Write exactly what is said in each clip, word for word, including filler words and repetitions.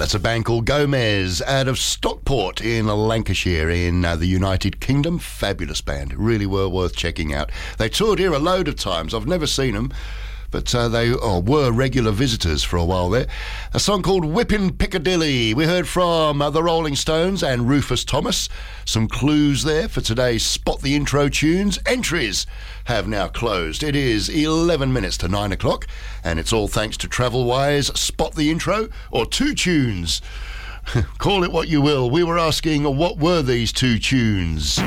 That's a band called Gomez out of Stockport in Lancashire in uh, the United Kingdom. Fabulous band. Really were worth checking out. They toured here a load of times. I've never seen them, but uh, they oh, were regular visitors for a while there. A song called Whippin' Piccadilly. We heard from uh, the Rolling Stones and Rufus Thomas. Some clues there for today's Spot the Intro tunes. Entries have now closed. It is eleven minutes to nine o'clock, and it's all thanks to Travelwise Spot the Intro, or two tunes. Call it what you will. We were asking, what were these two tunes?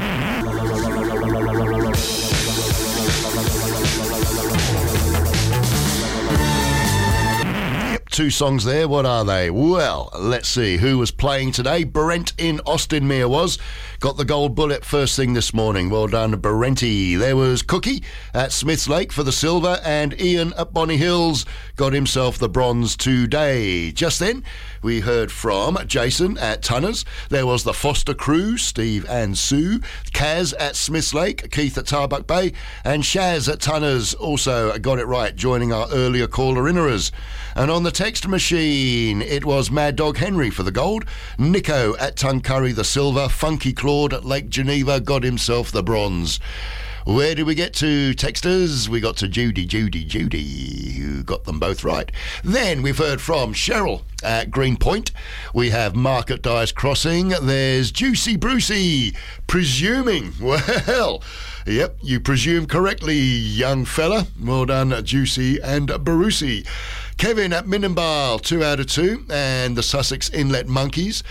Two songs there. What are they? Well, let's see who was playing today. Brent in Austinmere was. Got the gold bullet first thing this morning. Well done, Brenty. There was Cookie at Smiths Lake for the silver, and Ian at Bonny Hills got himself the bronze today. Just then, we heard from Jason at Tunners. There was the Foster crew, Steve and Sue. Kaz at Smiths Lake, Keith at Tarbuck Bay, and Shaz at Tunners also got it right, joining our earlier caller-innerers. And on the text machine, it was Mad Dog Henry for the gold, Nico at Tuncurry the silver, Funky Claude at Lake Geneva got himself the bronze. Where did we get to, texters? We got to Judy, Judy, Judy, who got them both right. Then we've heard from Cheryl at Greenpoint. We have Mark at Dyer's Crossing. There's Juicy Brucey, presuming. Well, yep, you presume correctly, young fella. Well done, Juicy and Brucey. Kevin at Minenbale, two out of two, and the Sussex Inlet Monkeys.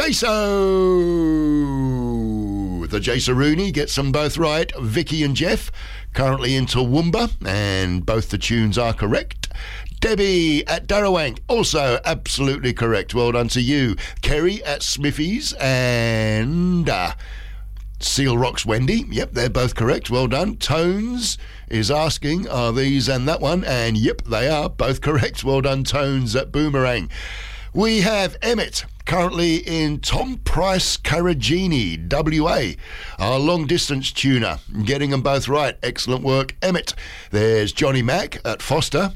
Jaso, the Jaso-Rooney gets them both right. Vicky and Jeff, currently in Toowoomba, and both the tunes are correct. Debbie at Darrawank, also absolutely correct. Well done to you. Kerry at Smithies, and uh, Seal Rock's Wendy. Yep, they're both correct. Well done. Tones is asking, are these and that one? And yep, they are both correct. Well done, Tones at Boomerang. We have Emmett, currently in Tom Price Carragini, W A, our long-distance tuner, getting them both right. Excellent work, Emmett. There's Johnny Mack at Foster.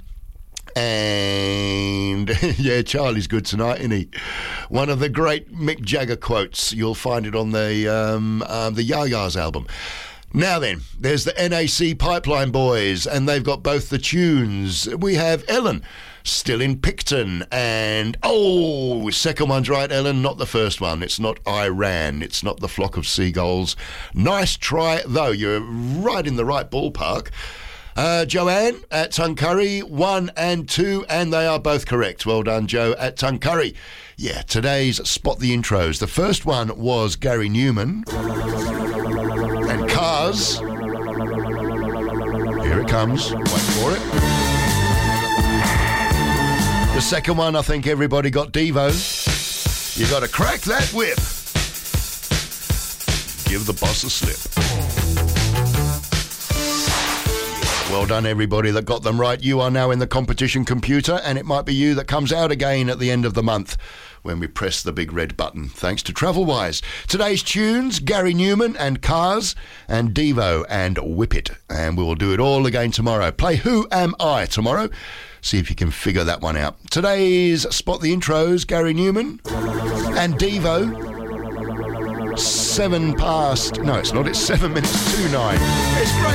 And yeah, Charlie's good tonight, isn't he? One of the great Mick Jagger quotes. You'll find it on the um, um, the Ya-Ya's album. Now then, there's the N A C Pipeline Boys, and they've got both the tunes. We have Ellen, still in Picton, and oh, second one's right, Ellen, not the first one. It's not Iran. It's not the Flock of Seagulls. Nice try, though. You're right in the right ballpark. Uh, Joanne at Tuncurry, one and two, and they are both correct. Well done, Joe at Tuncurry. Yeah, today's Spot the Intros. The first one was Gary Newman and Cars. Here it comes. Wait for it. The second one, I think everybody got Devo. You got to crack that whip. Give the boss a slip. Well done, everybody that got them right. You are now in the competition computer, and it might be you that comes out again at the end of the month when we press the big red button, thanks to Travelwise. Today's tunes, Gary Newman and Cars, and Devo and Whip It. And we will do it all again tomorrow. Play Who Am I tomorrow. See if you can figure that one out. Today's Spot the Intros, Gary Newman and Devo. Seven past... No, it's not. It's seven minutes to nine. It's great.